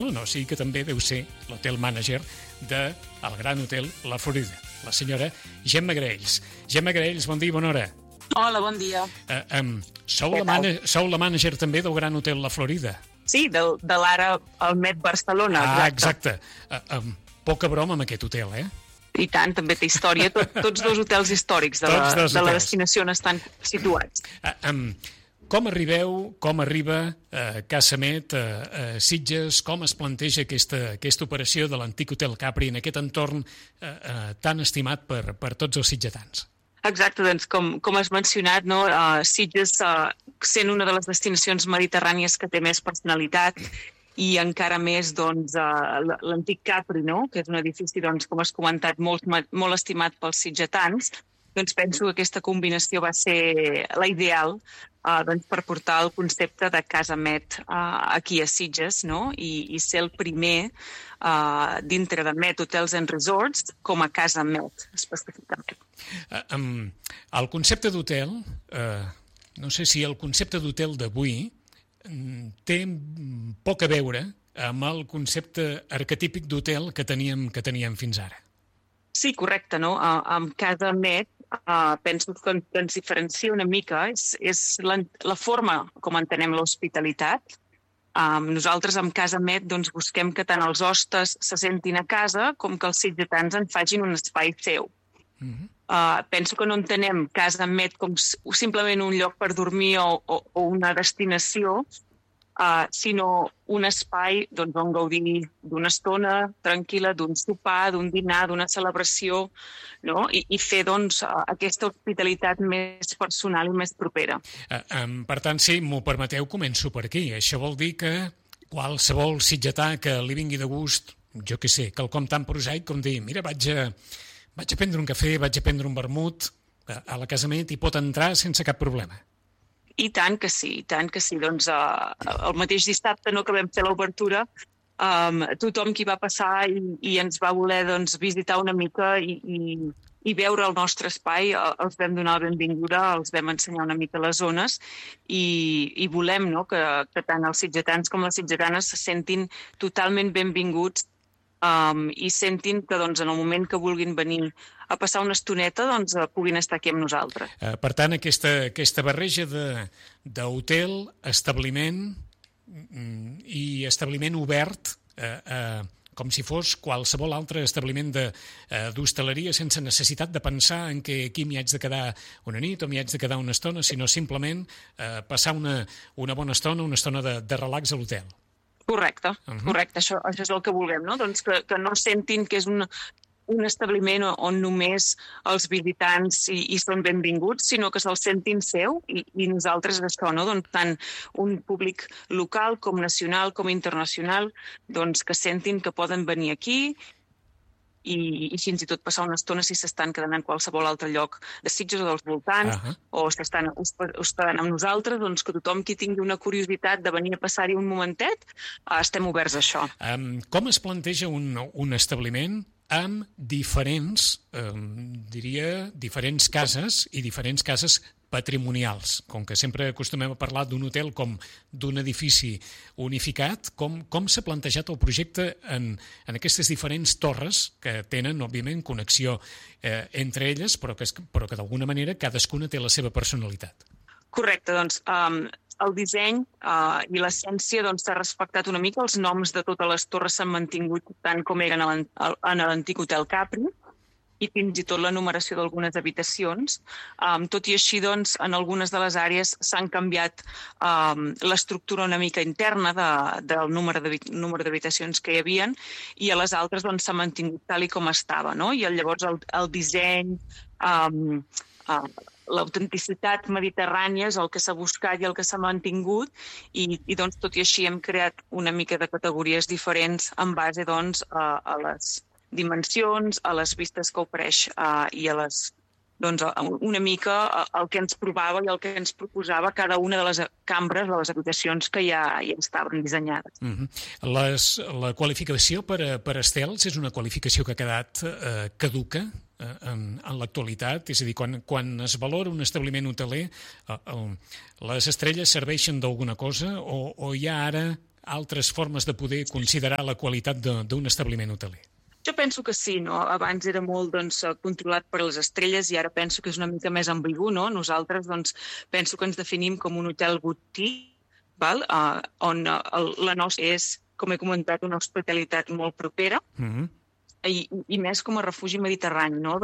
Barcelona, o sigui que també deu ser l'hotel manager del Gran Hotel La Florida, la senyora Gemma Graells. Gemma Graells, bon dia i bona hora. Hola, bon dia. Sou la mànager també del Gran Hotel La Florida? Sí, de l'ara al Met Barcelona. Exacte. Poca broma amb aquest hotel, eh? I tant, també té història. Tots dos hotels històrics de la destinació on estan situats. Com arriba Casamet a Sitges? Com es planteja aquesta operació de l'antic Hotel Capri en aquest entorn tan estimat per tots els sitgetans? Exacte, doncs com has mencionat, no? Sitges, sent una de les destinacions mediterrànies que té més personalitat, i encara més doncs, l'antic Capri, no? Que és un edifici, doncs, com has comentat, molt estimat pels sitgetans, doncs penso que aquesta combinació va ser la ideal doncs, per portar el concepte de Casamet aquí a Sitges, no? I ser el primer dintre de Met Hotels and Resorts com a Casamet, específicament. El concepte d'hotel, no sé si el concepte d'hotel d'avui té poc a veure amb el concepte arquetípic d'hotel que teníem fins ara. Sí, correcte, no? Amb Casamet penso que ens diferencia una mica, és la forma com entenem l'hospitalitat. Nosaltres amb Casamet doncs, busquem que tant els hostes se sentin a casa com que els sitgetans en facin un espai seu. Penso que no entenem Casamet com simplement un lloc per dormir o una destinació, sinó un espai doncs, on gaudir d'una estona tranquil·la, d'un sopar, d'un dinar, d'una celebració, no? I fer doncs, aquesta hospitalitat més personal i més propera. Per tant, si m'ho permeteu, començo per aquí. Això vol dir que qualsevol sitgetà que li vingui de gust, jo què sé, quelcom tan prosaic com dir, mira, vaig a prendre un cafè, vaig a prendre un vermut a la Casamet i pot entrar sense cap problema. I tant que sí, i tant que sí. Doncs el mateix dissabte que vam fer l'obertura, tothom qui va passar i ens va voler doncs, visitar una mica i veure el nostre espai, els vam donar la benvinguda, els vam ensenyar una mica les zones i volem, no, que tant els sitgetans com les sitgetanes se sentin totalment benvinguts i sentin que doncs, en el moment que vulguin venir a passar una estoneta doncs, puguin estar aquí amb nosaltres. Per tant, aquesta barreja d'hotel, establiment i establiment obert com si fos qualsevol altre establiment d'hostaleria sense necessitat de pensar en que aquí m'hi haig de quedar una nit o m'hi haig de quedar una estona, sinó simplement passar una bona estona, una estona de relax a l'hotel. Correcte, correcte. Això és el que vulguem, no? Doncs que no sentin que és un establiment on només els visitants hi són benvinguts, sinó que se'l sentin seu i nosaltres això, no? Doncs tant un públic local com nacional com internacional, doncs que sentin que poden venir aquí i fins i tot passar una estona si s'estan quedant en qualsevol altre lloc de Sitges o dels voltants o s'estan hospedant amb nosaltres, doncs que tothom qui tingui una curiositat de venir a passar-hi un momentet, estem oberts a això. Com es planteja un establiment amb diferents cases i diferents cases patrimonials? Com que sempre acostumem a parlar d'un hotel com d'un edifici unificat, com s'ha plantejat el projecte en aquestes diferents torres que tenen, òbviament, connexió entre elles, però que d'alguna manera cadascuna té la seva personalitat? Correcte, doncs el disseny i l'essència s'ha respectat una mica. Els noms de totes les torres s'han mantingut tant com eren en l'antic Hotel Capri i fins i tot la numeració d'algunes habitacions. Tot i així, doncs, en algunes de les àrees s'han canviat l'estructura una mica interna del número d'habitacions que hi havia i a les altres s'ha mantingut tal i com estava, no? I llavors el disseny, l'autenticitat mediterrània és el que s'ha buscat i el que s'ha mantingut i doncs, tot i així hem creat una mica de categories diferents en base doncs, a les dimensions, a les vistes que ofereix i a les doncs, una mica el que ens provava i el que ens proposava cada una de les cambres, de les habitacions que ja estaven dissenyades. La qualificació per estels és una qualificació que ha quedat caduca en l'actualitat, és a dir, quan es valora un establiment hoteler, les estrelles serveixen d'alguna cosa o hi ha ara altres formes de poder considerar la qualitat d'un establiment hoteler? Jo penso que sí, no? Abans era molt controlat per les estrelles i ara penso que és una mica més ambigu, no? Nosaltres penso que ens definim com un hotel boutique, val? On la nostra és, com he comentat, una hospitalitat molt propera i més com a refugi mediterrani, no?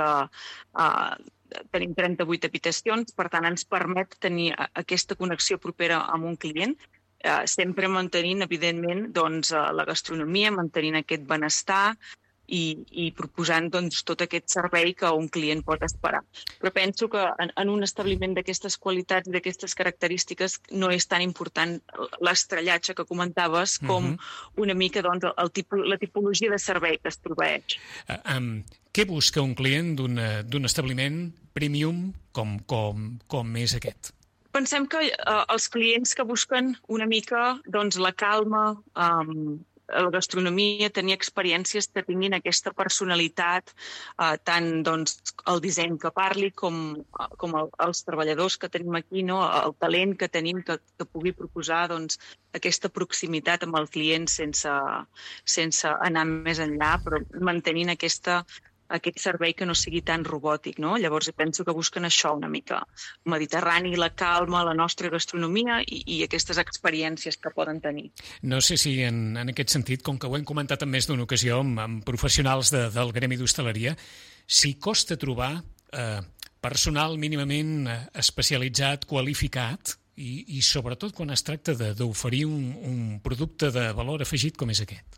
Tenim 38 habitacions, per tant ens permet tenir aquesta connexió propera amb un client, sempre mantenint, evidentment, la gastronomia, mantenint aquest benestar i proposant tot aquest servei que un client pot esperar. Però penso que en un establiment d'aquestes qualitats i d'aquestes característiques no és tan important l'estrellatge que comentaves com una mica la tipologia de servei que es proveeix. Què busca un client d'un establiment premium com és aquest? Pensem que els clients que busquen una mica la calma, la gastronomia, tenir experiències que tinguin aquesta personalitat, tant el disseny que parli com els treballadors que tenim aquí, no? El talent que tenim que pugui proposar aquesta proximitat amb el client sense anar més enllà, però mantenint aquest servei que no sigui tan robòtic, no? Llavors penso que busquen això una mica, mediterrani, la calma, la nostra gastronomia i aquestes experiències que poden tenir. No sé si en aquest sentit, com que ho hem comentat en més d'una ocasió amb professionals del gremi d'hostaleria, si costa trobar personal mínimament especialitzat, qualificat i sobretot quan es tracta d'oferir un producte de valor afegit com és aquest.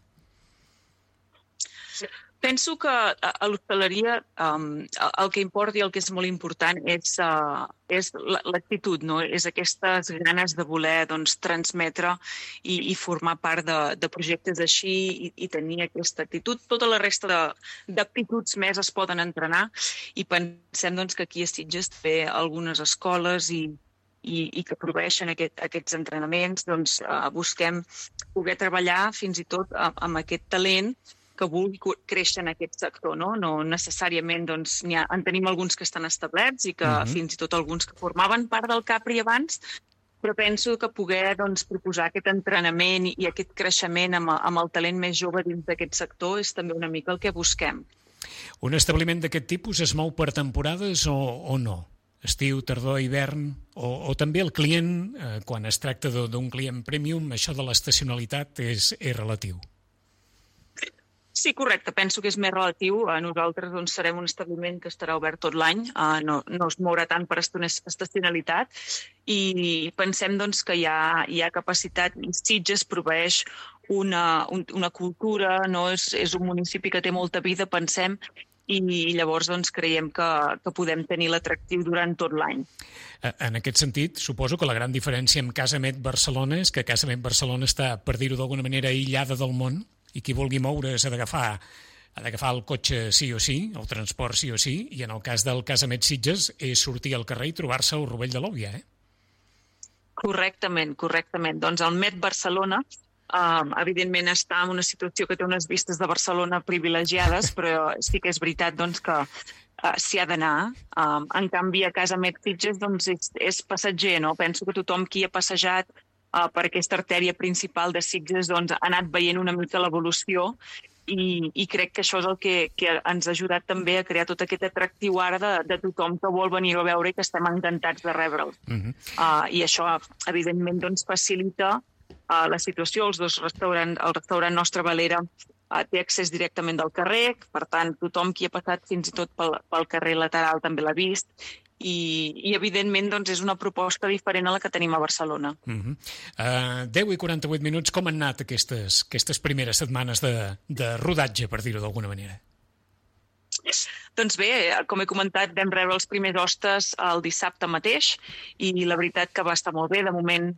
Penso que a l'hostaleria el que importa i el que és molt important és l'actitud, no? És aquestes ganes de voler transmetre i formar part de projectes així i tenir aquesta actitud. Tota la resta d'aptituds més es poden entrenar i pensem que aquí a Sitges té algunes escoles i que proveeixen aquests entrenaments. Busquem poder treballar fins i tot amb aquest talent que vulgui créixer en aquest sector, no? No necessàriament, en tenim alguns que estan establerts i que fins i tot alguns que formaven part del Capri abans, però penso que poder proposar aquest entrenament i aquest creixement amb el talent més jove dins d'aquest sector és també una mica el que busquem. Un establiment d'aquest tipus es mou per temporades o no? Estiu, tardor, hivern, o també el client, quan es tracta d'un client premium, això de l'estacionalitat és relatiu? Sí, correcte. Penso que és més relatiu. Nosaltres serem un establiment que estarà obert tot l'any, no es mourà tant per estacionalitat i pensem que hi ha capacitat. Sitges proveeix una cultura, no? És un municipi que té molta vida, pensem, i llavors creiem que podem tenir l'atractiu durant tot l'any. En aquest sentit, suposo que la gran diferència amb Casamet Barcelona és que Casamet Barcelona està, per dir-ho d'alguna manera, aïllada del món, i qui vulgui moure's ha d'agafar el cotxe sí o sí, el transport sí o sí, i en el cas del Casamet Sitges és sortir al carrer i trobar-se al Rovell de l'Òbvia, Correctament. El Met Barcelona, evidentment, està en una situació que té unes vistes de Barcelona privilegiades, però sí que és veritat que s'hi ha d'anar. En canvi, a Casamet Sitges és passatger, no? Penso que tothom qui ha passejat per aquesta artèria principal de Sitges ha anat veient una mica l'evolució i crec que això és el que ens ha ajudat també a crear tot aquest atractiu ara de tothom que vol venir a veure i que estem encantats de rebre'l. I això, evidentment, facilita la situació. El restaurant Nostra Valera té accés directament del carrer, per tant, tothom qui ha passat fins i tot pel carrer lateral també l'ha vist. I evidentment, és una proposta diferent a la que tenim a Barcelona. 10 i 48 minuts, com han anat aquestes primeres setmanes de rodatge, per dir-ho d'alguna manera? Doncs bé, com he comentat, vam rebre els primers hostes el dissabte mateix i la veritat que va estar molt bé. De moment,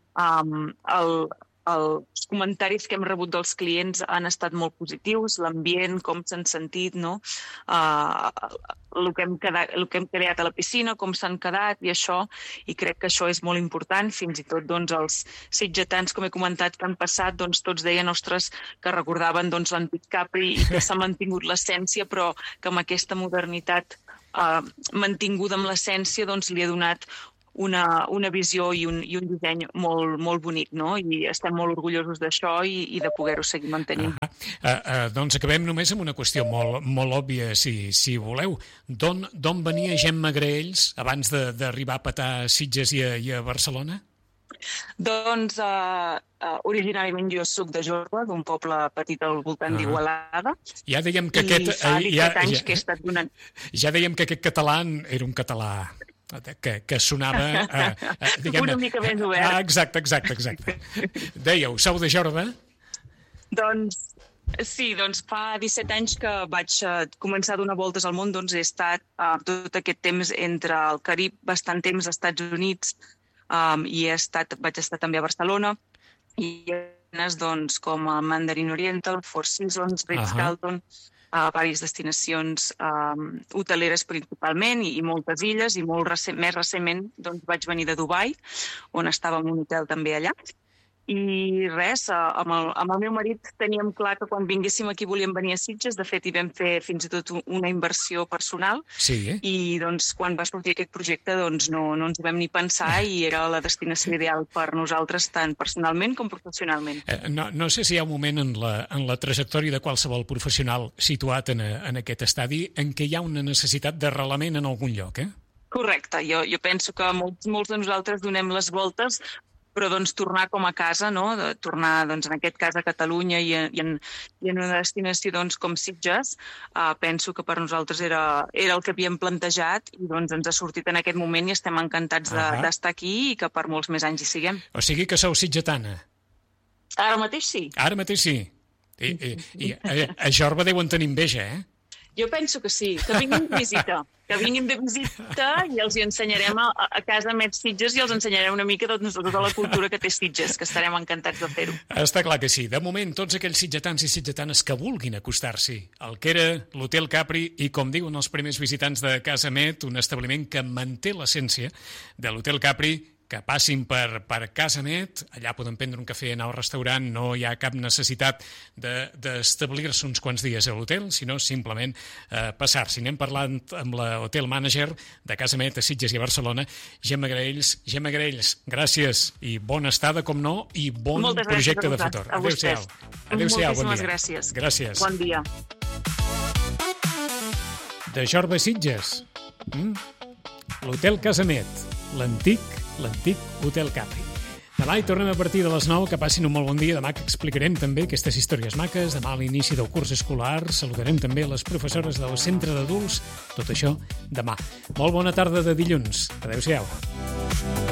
els comentaris que hem rebut dels clients han estat molt positius, l'ambient, com s'han sentit, no? El que hem creat a la piscina, com s'han quedat i això, i crec que això és molt important. Fins i tot els sitgetans, com he comentat, que han passat, tots deien, ostres, que recordaven l'antic Capri i que s'ha mantingut l'essència, però que amb aquesta modernitat mantinguda amb l'essència li ha donat una visió i un disseny molt bonic, no? I estem molt orgullosos d'això i de poder-ho seguir mantenint. Doncs acabem només amb una qüestió molt òbvia, si voleu. D'on venia Gemma Graells abans d'arribar a petar a Sitges i a Barcelona? Doncs originàriament jo soc de Jorba, d'un poble petit al voltant d'Igualada. Ja dèiem que aquest... I fa 17 anys que he estat donant... Ja dèiem que aquest català era un català que sonava... una mica més obert. Exacte. Dèieu, sou de Jorba? Doncs sí, fa 17 anys que vaig començar a donar voltes al món, doncs he estat tot aquest temps entre el Carib, bastant temps als Estats Units, i vaig estar també a Barcelona, i doncs com a Mandarin Oriental, Four Seasons, Ritz-Carlton, diverses destinacions hoteleres principalment i moltes illes, i més recentment doncs, vaig venir de Dubai, on estava en un hotel també allà. I res, amb el meu marit teníem clar que quan vinguéssim aquí volíem venir a Sitges. De fet, hi vam fer fins i tot una inversió personal. Sí. I doncs, quan va sortir aquest projecte doncs, no ens ho vam ni pensar i era la destinació ideal per nosaltres, tant personalment com professionalment. No sé si hi ha un moment en la trajectòria de qualsevol professional situat en aquest estadi en què hi ha una necessitat d'arrelament en algun lloc, Correcte. Jo penso que molts de nosaltres donem les voltes, però doncs tornar com a casa, no? Tornar doncs, en aquest cas a Catalunya i en una destinació doncs, com Sitges, penso que per nosaltres era el que havíem plantejat i doncs ens ha sortit en aquest moment i estem encantats d'estar aquí i que per molts més anys hi siguem. O sigui que sou sitgetana? Ara mateix sí. Ara mateix sí. I a Jorba deuen tenir enveja, Jo penso que sí, que vinguin de visita. Que vinguin de visita i els hi ensenyarem a casa Met Sitges i els ensenyarem una mica de tota la cultura que té Sitges, que estarem encantats de fer-ho. Està clar que sí. De moment, tots aquells sitgetans i sitgetanes que vulguin acostar-s'hi al que era l'Hotel Capri i, com diuen els primers visitants de Casa Met, un establiment que manté l'essència de l'Hotel Capri, que passin per Casa Met, allà poden prendre un cafè, anar al restaurant, no hi ha cap necessitat d'establir-se uns quants dies a l'hotel, sinó simplement passar-s'hi. Anem parlant amb l'hotel manager de Casa Met a Sitges i a Barcelona, Gemma Graells. Gemma Graells, gràcies i bona estada, com no, i bon projecte de futur. Adéu-siau. Adéu-siau, bon dia. Moltíssimes gràcies. Gràcies. Bon dia. De Jorba a Sitges, l'hotel Casa Met, l'antic Hotel Capri. Demà hi tornem a partir de les 9, que passin un molt bon dia. Demà que explicarem també aquestes històries maques. Demà a l'inici del curs escolar saludarem també les professores del centre d'adults. Tot això demà. Molt bona tarda de dilluns. Adéu-siau.